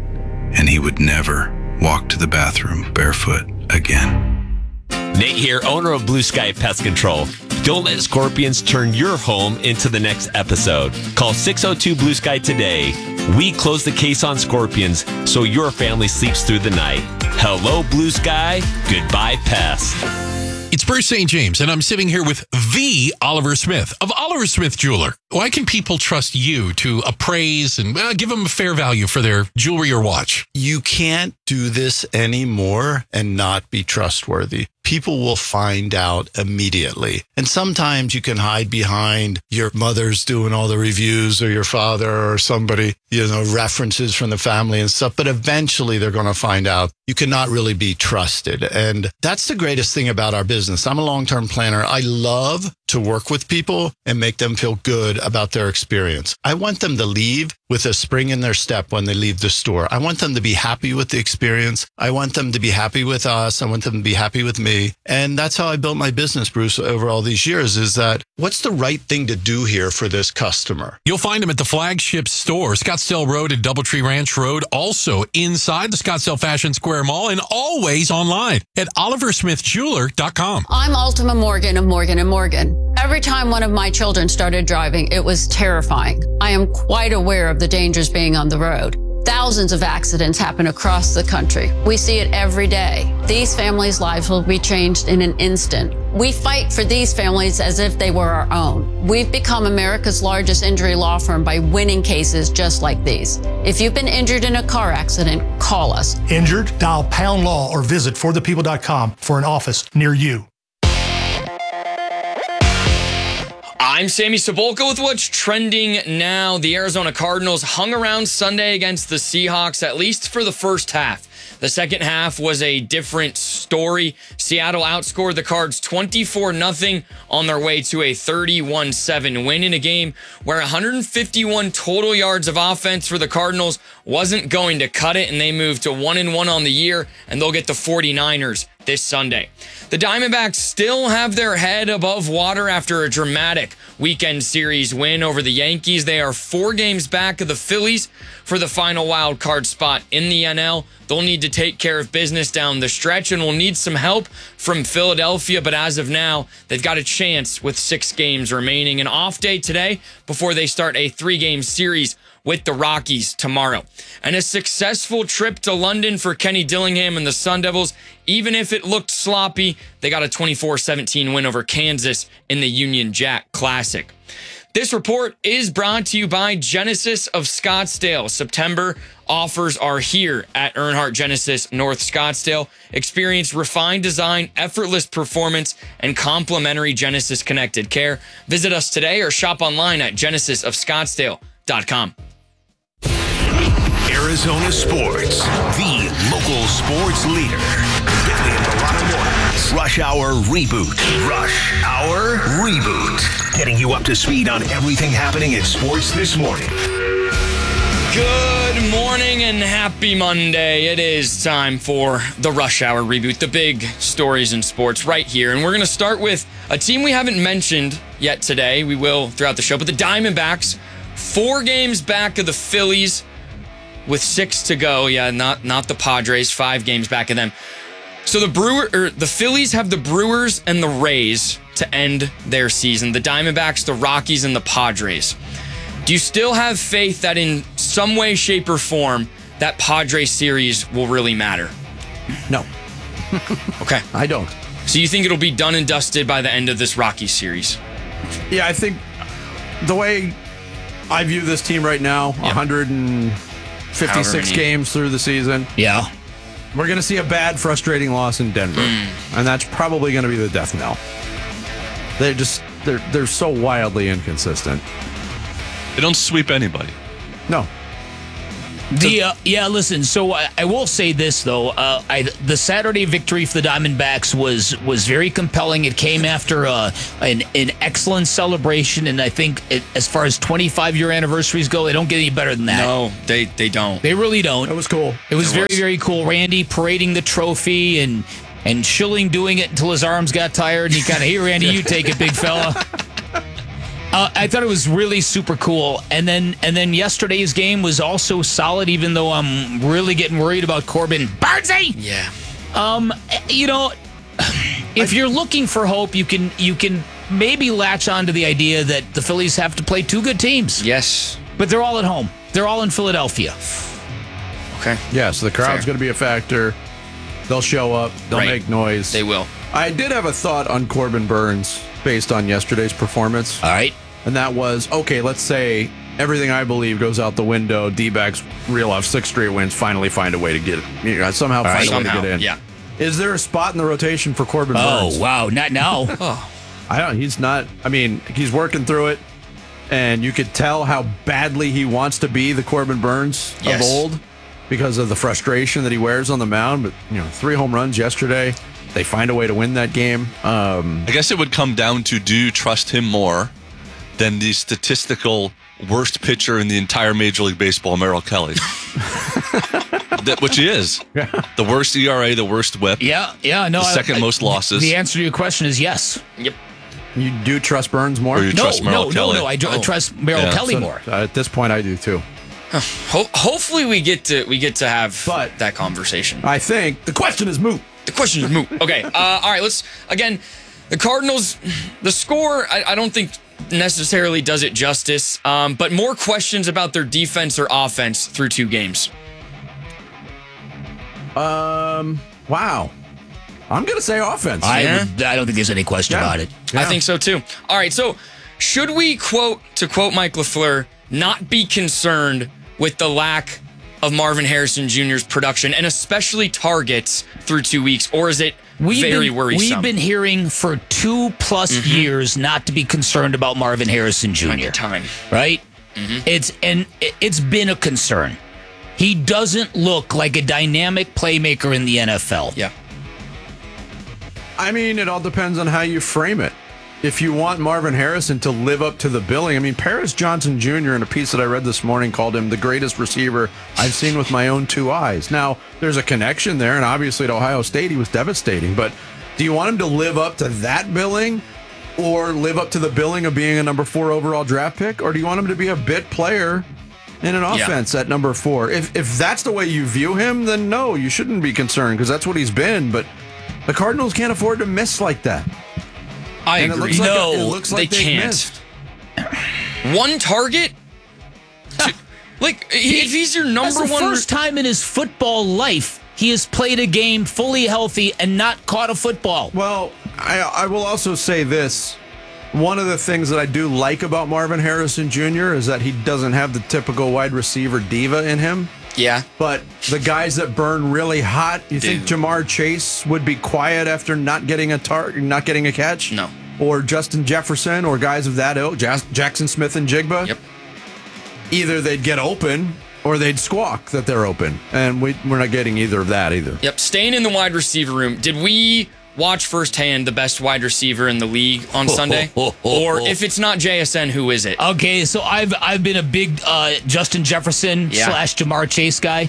and he would never walk to the bathroom barefoot again. Nate here, owner of Blue Sky Pest Control. Don't let scorpions turn your home into the next episode. Call 602-BLUE-SKY today. We close the case on scorpions so your family sleeps through the night. Hello, Blue Sky. Goodbye, pests. It's Bruce St. James, and I'm sitting here with the Oliver Smith of Oliver Smith Jeweler. Why can people trust you to appraise and give them a fair value for their jewelry or watch? You can't do this anymore and not be trustworthy. People will find out immediately. And sometimes you can hide behind your mother's doing all the reviews or your father or somebody, references from the family and stuff. But eventually they're going to find out you cannot really be trusted. And that's the greatest thing about our business. I'm a long-term planner. I love to work with people and make them feel good about their experience. I want them to leave with a spring in their step when they leave the store. I want them to be happy with the experience. I want them to be happy with us. I want them to be happy with me. And that's how I built my business, Bruce, over all these years, is that what's the right thing to do here for this customer? You'll find them at the flagship store, Scottsdale Road and Doubletree Ranch Road, also inside the Scottsdale Fashion Square Mall, and always online at OliverSmithJeweler.com. I'm Ultima Morgan of Morgan & Morgan. Every time one of my children started driving, it was terrifying. I am quite aware of the dangers being on the road. Thousands of accidents happen across the country. We see it every day. These families' lives will be changed in an instant. We fight for these families as if they were our own. We've become America's largest injury law firm by winning cases just like these. If you've been injured in a car accident, call us. Injured? Dial # law or visit forthepeople.com for an office near you. I'm Sammy Sabolka with what's trending now. The Arizona Cardinals hung around Sunday against the Seahawks, at least for the first half. The second half was a different story. Seattle outscored the Cards 24-0 on their way to a 31-7 win in a game where 151 total yards of offense for the Cardinals wasn't going to cut it, and they moved to 1-1 on the year, and they'll get the 49ers this Sunday. The Diamondbacks still have their head above water after a dramatic weekend series win over the Yankees. They are 4 games back of the Phillies for the final wild card spot in the NL. They'll need to take care of business down the stretch and will need some help from Philadelphia, but as of now, they've got a chance with 6 games remaining. An off day today before they start a 3-game series with the Rockies tomorrow. And a successful trip to London for Kenny Dillingham and the Sun Devils. Even if it looked sloppy, they got a 24-17 win over Kansas in the Union Jack Classic. This report is brought to you by Genesis of Scottsdale. September offers are here at Earnhardt Genesis North Scottsdale. Experience refined design, effortless performance, and complimentary Genesis connected care. Visit us today or shop online at genesisofscottsdale.com. Arizona sports, the local sports leader. Bickley and Marotta Mornings. Rush Hour Reboot. Rush Hour Reboot. Getting you up to speed on everything happening in sports this morning. Good morning and happy Monday. It is time for the Rush Hour Reboot, the big stories in sports right here. And we're going to start with a team we haven't mentioned yet today. We will throughout the show. But the Diamondbacks, 4 games back of the Phillies with 6 to go. Yeah, not the Padres, 5 games back of them. So the Phillies have the Brewers and the Rays to end their season. The Diamondbacks, the Rockies, and the Padres. Do you still have faith that in some way, shape, or form that Padres series will really matter? No. Okay. I don't. So you think it'll be done and dusted by the end of this Rockies series? Yeah, I think the way I view this team right now, 156 games through the season. Yeah. We're going to see a bad, frustrating loss in Denver. And that's probably going to be the death knell. They're so wildly inconsistent. They don't sweep anybody. No. Listen. So I will say this though, the Saturday victory for the Diamondbacks was very compelling. It came after an excellent celebration, and I think as far as 25-year anniversaries go, they don't get any better than that. No, they don't. They really don't. It was cool. It was very, very cool. Randy parading the trophy and Schilling doing it until his arms got tired, and he kind of, "Here, Randy, you take it, big fella." I thought it was really super cool. And then yesterday's game was also solid, even though I'm really getting worried about Corbin Burnsy. Yeah. If you're looking for hope, you can maybe latch on to the idea that the Phillies have to play 2 good teams. Yes. But they're all at home. They're all in Philadelphia. Okay. Yeah, so the crowd's going to be a factor. They'll show up. They'll make noise. They will. I did have a thought on Corbin Burns based on yesterday's performance. All right. And that was, okay, let's say everything I believe goes out the window. D-backs reel off 6 straight wins, finally find a way to get it. Somehow find a way to get in. Yeah. Is there a spot in the rotation for Corbin Burns? Oh, wow. Not now. He's not. I mean, he's working through it. And you could tell how badly he wants to be the Corbin Burns of old because of the frustration that he wears on the mound. But, 3 home runs yesterday. They find a way to win that game. I guess it would come down to, do you trust him more than the statistical worst pitcher in the entire Major League Baseball, Merrill Kelly? Which he is. Yeah. The worst ERA, the worst whip. Yeah. No, the second most losses. The answer to your question is yes. Yep. You do trust Burns more? Or you trust Merrill Kelly? No. I trust Merrill Kelly more. At this point, I do too. Hopefully, we get to have that conversation. I think the question is moot. The question is moot. Okay. All right. The Cardinals. The score, I don't think necessarily does it justice. But more questions about their defense or offense through 2 games. Wow. I'm going to say offense. I don't think there's any question about it. Yeah. I think so too. All right. So should we quote Mike LaFleur, not be concerned with the lack of Marvin Harrison Jr.'s production and especially targets through 2 weeks, or is it very worrisome? We've been hearing for 2+ years not to be concerned about Marvin Harrison Jr. Time. Right? It's been a concern. He doesn't look like a dynamic playmaker in the NFL. Yeah. I mean, it all depends on how you frame it. If you want Marvin Harrison to live up to the billing, I mean, Paris Johnson Jr. in a piece that I read this morning called him the greatest receiver I've seen with my own 2 eyes. Now, there's a connection there, and obviously at Ohio State he was devastating, but do you want him to live up to that billing or live up to the billing of being a number 4 overall draft pick, or do you want him to be a bit player in an offense at number 4? If that's the way you view him, then no, you shouldn't be concerned because that's what he's been, but the Cardinals can't afford to miss like that. I agree. It looks like they can't. Missed. 1 target? If he's your number one... first time in his football life he has played a game fully healthy and not caught a football. Well, I will also say this. One of the things that I do like about Marvin Harrison Jr. is that he doesn't have the typical wide receiver diva in him. Yeah. But the guys that burn really hot, you think Jamar Chase would be quiet after not getting a catch? No. Or Justin Jefferson or guys of that ilk, Jackson Smith and Jigba? Yep. Either they'd get open Or they'd squawk that they're open. And we're not getting either of that either. Yep. Staying in the wide receiver room, did we watch firsthand the best wide receiver in the league on Sunday? Or if it's not JSN, who is it? Okay, so I've been a big Justin Jefferson / Jamar Chase guy.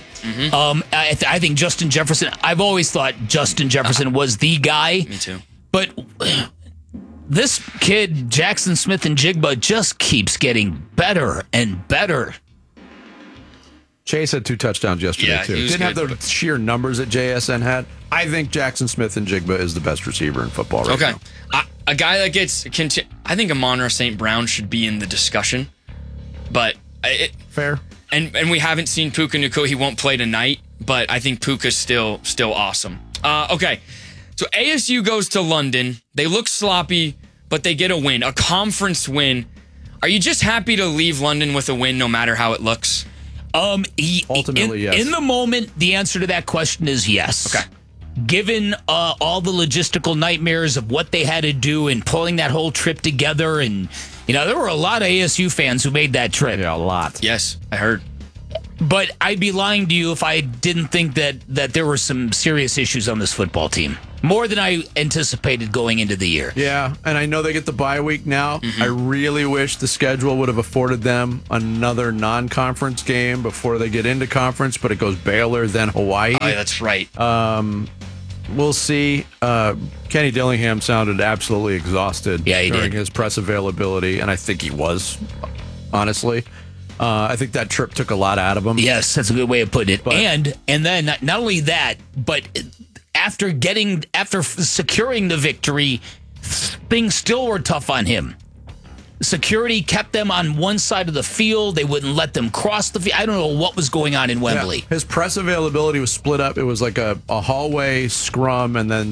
I think Justin Jefferson, I've always thought Justin Jefferson was the guy. Me too. But this kid, Jackson Smith and Jigba, just keeps getting better and better. Chase had 2 touchdowns yesterday, too. Didn't have the sheer numbers that JSN had. I think Jackson Smith and Jigba is the best receiver in football right now. A guy that gets... I think Amon-Ra St. Brown should be in the discussion. But... Fair. And we haven't seen Puka Nacua. He won't play tonight, but I think Puka's still awesome. Okay, so ASU goes to London. They look sloppy, but they get a win. A conference win. Are you just happy to leave London with a win no matter how it looks? Ultimately, yes. In the moment, the answer to that question is yes. Okay. Given all the logistical nightmares of what they had to do and pulling that whole trip together, and there were a lot of ASU fans who made that trip. Yeah, a lot. Yes, I heard. But I'd be lying to you if I didn't think that there were some serious issues on this football team. More than I anticipated going into the year. Yeah, and I know they get the bye week now. I really wish the schedule would have afforded them another non-conference game before they get into conference, but it goes Baylor, then Hawaii. Oh, that's right. We'll see. Kenny Dillingham sounded absolutely exhausted during his press availability, and I think he was, honestly. I think that trip took a lot out of him. Yes, that's a good way of putting it. And then not only that, but after securing the victory, things still were tough on him. Security kept them on one side of the field. They wouldn't let them cross the field. I don't know what was going on in Wembley. Yeah, his press availability was split up. It was like a hallway scrum and then